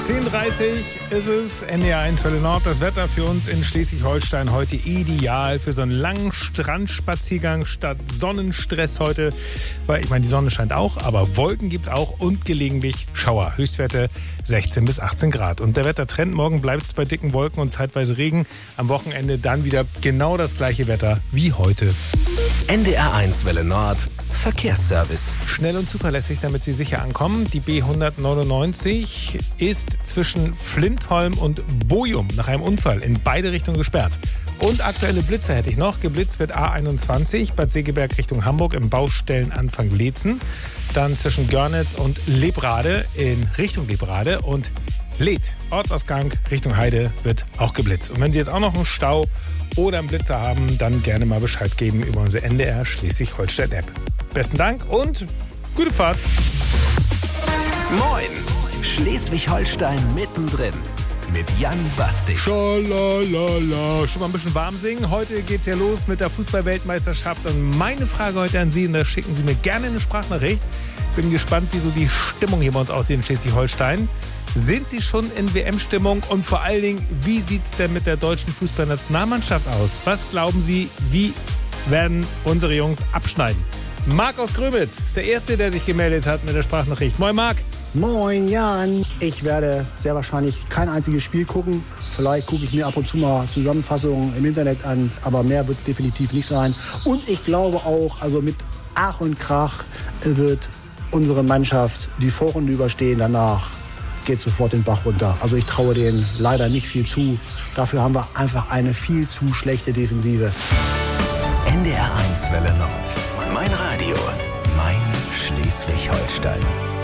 10:30 ist es, NDR 1 Welle Nord. Das Wetter für uns in Schleswig-Holstein heute ideal für so einen langen Strandspaziergang statt Sonnenstress heute. Weil ich meine, die Sonne scheint auch, aber Wolken gibt es auch und gelegentlich Schauer. Höchstwerte 16 bis 18 Grad. Und der Wettertrend, morgen bleibt es bei dicken Wolken und zeitweise Regen. Am Wochenende dann wieder genau das gleiche Wetter wie heute. NDR 1 Welle Nord. Verkehrsservice. Schnell und zuverlässig, damit Sie sicher ankommen. Die B199 ist zwischen Flintholm und Bochum nach einem Unfall in beide Richtungen gesperrt. Und aktuelle Blitze hätte ich noch. Geblitzt wird A21 Bad Segeberg Richtung Hamburg im Baustellenanfang Leetzen. Dann zwischen Görnitz und Lebrade in Richtung Lebrade und Leth, Ortsausgang Richtung Heide, wird auch geblitzt. Und wenn Sie jetzt auch noch einen Stau oder einen Blitzer haben, dann gerne mal Bescheid geben über unsere NDR Schleswig-Holstein-App. Besten Dank und gute Fahrt. Moin! Schleswig-Holstein mittendrin. Mit Jan Bastik. Schalalala. Schon mal ein bisschen warm singen. Heute geht's ja los mit der Fußball-Weltmeisterschaft. Und meine Frage heute an Sie, und da schicken Sie mir gerne eine Sprachnachricht. Bin gespannt, wie so die Stimmung hier bei uns aussieht in Schleswig-Holstein. Sind Sie schon in WM-Stimmung? Und vor allen Dingen, wie sieht's denn mit der deutschen Fußballnationalmannschaft aus? Was glauben Sie, wie werden unsere Jungs abschneiden? Marc aus Grömitz ist der Erste, der sich gemeldet hat mit der Sprachnachricht. Moin Marc. Moin Jan, ich werde sehr wahrscheinlich kein einziges Spiel gucken. Vielleicht gucke ich mir ab und zu mal Zusammenfassungen im Internet an, aber mehr wird es definitiv nicht sein. Und ich glaube auch, also mit Ach und Krach wird unsere Mannschaft die Vorrunde überstehen. Danach geht sofort den Bach runter. Also ich traue denen leider nicht viel zu. Dafür haben wir einfach eine viel zu schlechte Defensive. NDR 1 Welle Nord. Mein Radio. Mein Schleswig-Holstein.